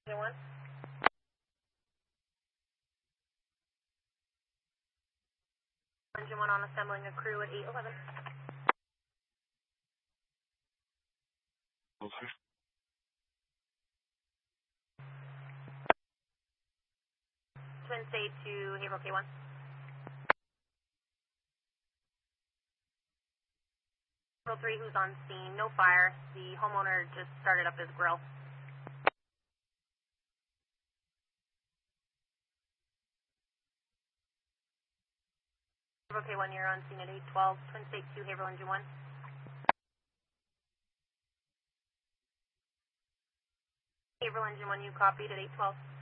One. Engine 1 on assembling a crew at 811. Okay. Twin State to Haverhill K1. Haverhill 3, who's on scene? No fire. The homeowner just started up his grill. Haverhill K1, you're on scene at 812. Twin State to Haverhill Engine 1. Haverhill Engine 1, you copied at 812.